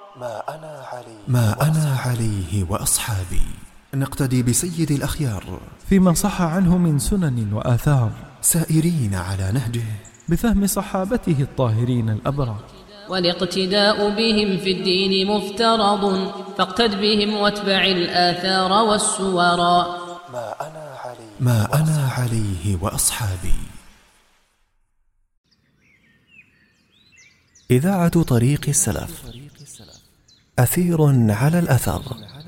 ما أنا عليه وأصحابي. نقتدي بسيد الأخيار فيما صح عنه من سنن وآثار، سائرين على نهجه بفهم صحابته الطاهرين الأبرار. والاقتداء بهم في الدين مفترض، فاقتد بهم واتبع الآثار والسورا. ما أنا عليه وأصحابي. إذاعة طريق السلف، أثير على الأثر.